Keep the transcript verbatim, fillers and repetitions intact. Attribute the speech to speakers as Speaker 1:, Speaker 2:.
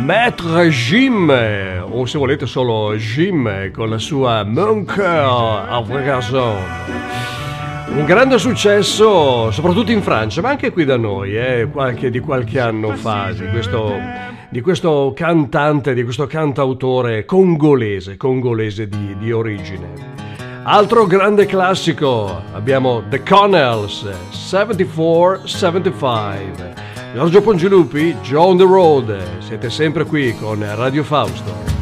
Speaker 1: Maître Jim, o se volete solo Jim con la sua Mon Cœur à vrai garçon. Un grande successo soprattutto in Francia, ma anche qui da noi, eh, qualche, di qualche anno fa, di questo, di questo cantante, di questo cantautore congolese, congolese di, di origine. Altro grande classico, abbiamo The Connells, settantaquattro settantacinque. Giorgio Pongilupi, Joe on the Road, siete sempre qui con Radio Fausto.